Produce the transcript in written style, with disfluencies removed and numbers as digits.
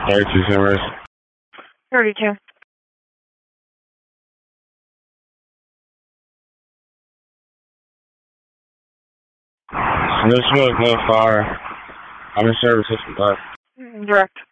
32 Simmers. 32. No smoke, no fire. I'm in service, 65. Direct.